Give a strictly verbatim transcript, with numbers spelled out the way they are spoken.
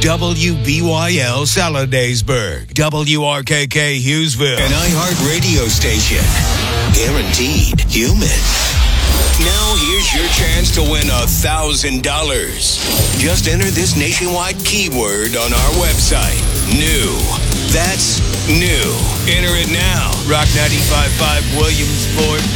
W B Y L Saladaysburg, W R K K Hughesville, an iHeart radio station. Guaranteed human. Now here's your chance to win a thousand dollars. Just enter this nationwide keyword on our website. New. That's new. Enter it now. Rock ninety-five point five Williamsport